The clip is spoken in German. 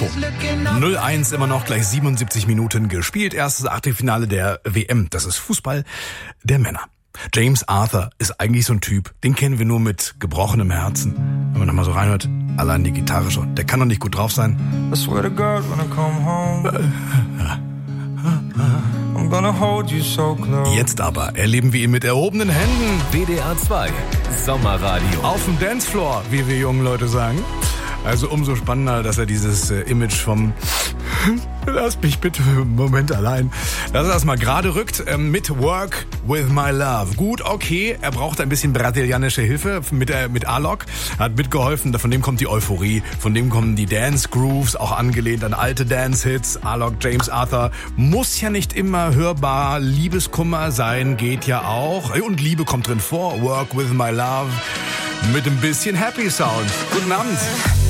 0-1 immer noch, gleich 77 Minuten gespielt. Erstes Achtelfinale der WM. Das ist Fußball der Männer. James Arthur ist eigentlich so ein Typ, den kennen wir nur mit gebrochenem Herzen. Wenn man nochmal so reinhört, allein die Gitarre schon. Der kann doch nicht gut drauf sein. I swear to God when I come home. I'm gonna hold you so close. Jetzt aber erleben wir ihn mit erhobenen Händen. WDR 2 Sommerradio. Auf dem Dancefloor, wie wir jungen Leute sagen. Also umso spannender, dass er dieses Image vom lass mich bitte einen Moment allein, dass er das mal gerade rückt mit Work With My Love. Gut, okay, er braucht ein bisschen brasilianische Hilfe mit Alok. Er hat mitgeholfen, von dem kommt die Euphorie, von dem kommen die Dance Grooves, auch angelehnt an alte Dance-Hits. Alok, James Arthur, muss ja nicht immer hörbar. Liebeskummer sein geht ja auch. Und Liebe kommt drin vor. Work With My Love mit ein bisschen Happy Sound. Guten Abend.